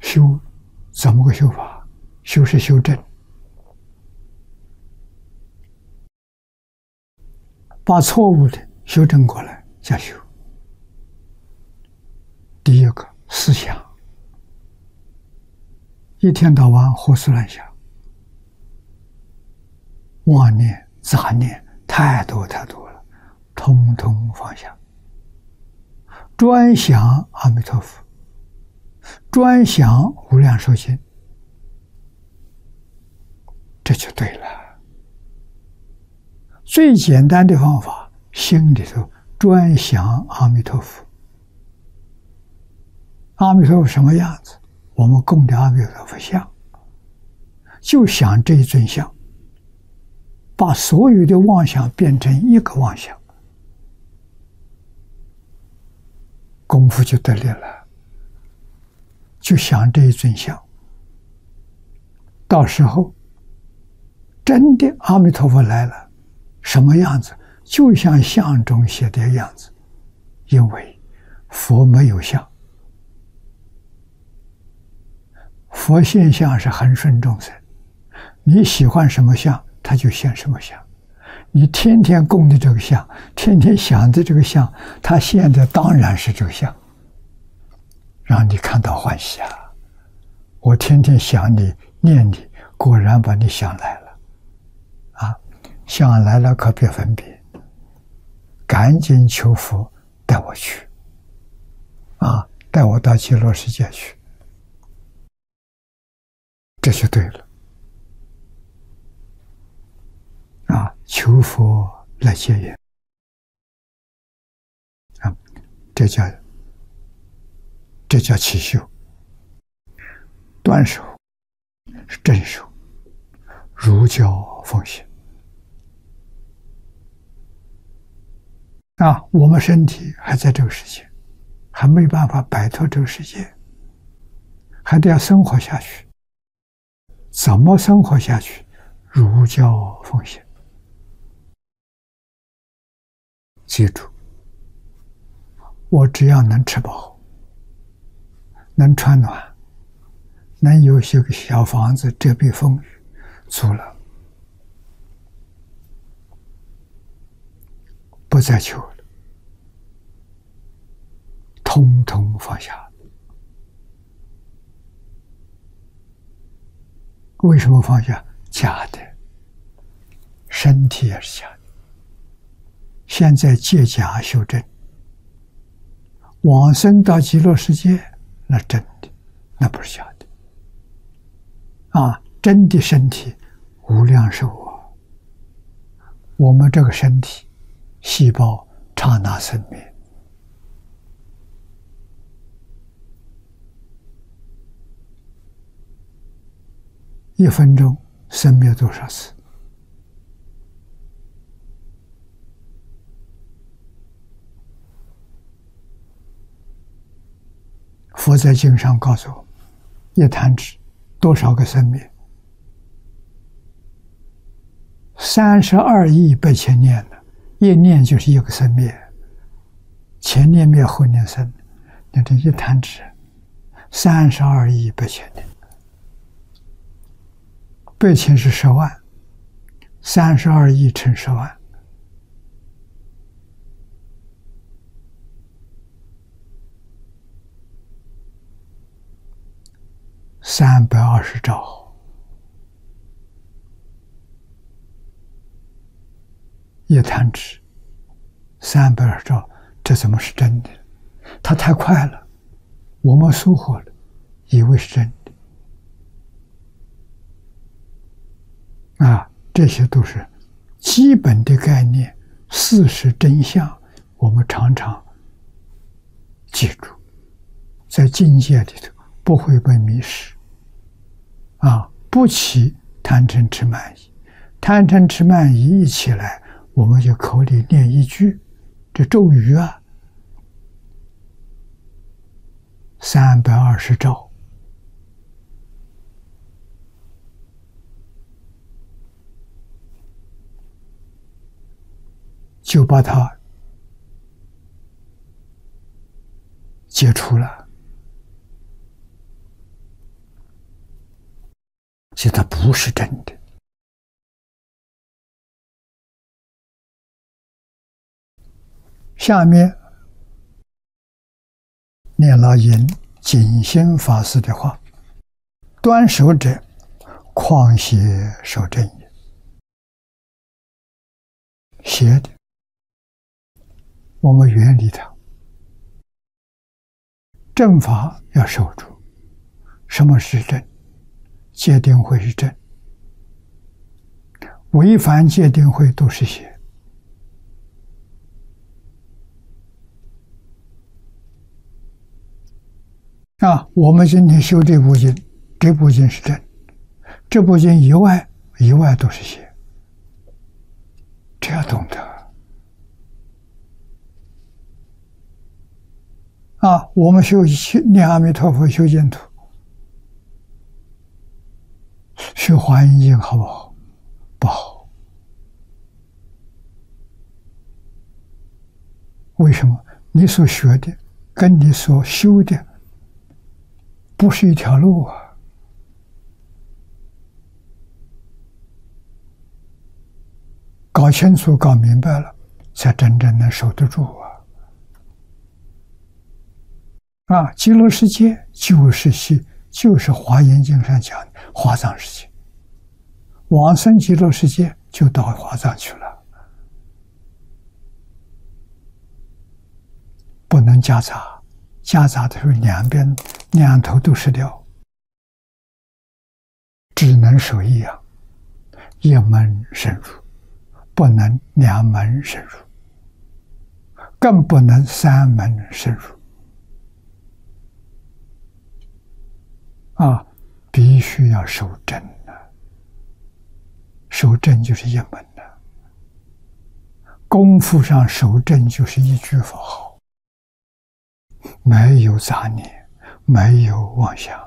修怎么个修法？修是修正，把错误的修正过来叫修。第一个思想，一天到晚胡思乱想，妄念、杂念太多太多了，通通放下，专想阿弥陀佛，专想无量寿经，这就对了。最简单的方法，心里头专想阿弥陀佛。阿弥陀佛什么样子？我们供的阿弥陀佛像，就想这一尊像，把所有的妄想变成一个妄想，功夫就得力了。就想这一尊像，到时候真的阿弥陀佛来了，什么样子？就像相中写的样子，因为佛没有相。佛现象是恒顺众生，你喜欢什么相，他就现什么相。你天天供的这个相，天天想的这个相，他现在当然是这个相，让你看到欢喜啊！我天天想你、念你，果然把你想来了，啊，想来了可别分别，赶紧求佛带我去，啊，带我到极乐世界去。这就对了，啊！求佛来接引，啊，这叫起修。断手是正手，如教奉行。啊，我们身体还在这个世界，还没办法摆脱这个世界，还得要生活下去。怎么生活下去？如教奉行。记住，我只要能吃饱，能穿暖，能有些个小房子遮蔽风雨，足了，不再求了，通通放下。为什么放下？假的，身体也是假的。现在借假修真，往生到极乐世界，那真的，那不是假的。啊，真的身体无量寿啊！我们这个身体细胞刹那生灭，一分钟生灭多少次？佛在经上告诉我，一弹指多少个生灭？32亿8千念了，一念就是一个生灭，前念灭后念生，你这一弹指32亿8千年，8千是10万，32亿乘10万。320兆，一弹指320兆，这怎么是真的？它太快了，我们疏忽了，以为是真的。啊，这些都是基本的概念，事实真相，我们常常记住，在境界里头不会被迷失。啊，不起贪嗔痴慢疑，贪嗔痴慢疑一起来，我们就口里念一句，这咒语啊，320兆，就把它解除了。 所以它不是真的。下面念了引景心法师的话：端守者，况邪守正也。邪的，我们远离它；正法要守住。什么是正？戒定慧是正，违反戒定慧都是邪。我们今天修这部经，这部经是正，这部经以外都是邪，这要懂得。我们念阿弥陀佛修净土，学华严经好不好？不好。为什么？你所学的跟你所修的不是一条路啊！搞清楚、搞明白了，才真正能守得住啊！极乐世界就是华严经上讲的华藏世界，往生极乐世界就到华藏去了，不能夹杂，夹杂的时候两头都失掉，只能守一样，一门深入，不能两门深入，更不能三门深入。必须要守正守正就是一门功夫上守正就是一句佛号，没有杂念，没有妄想，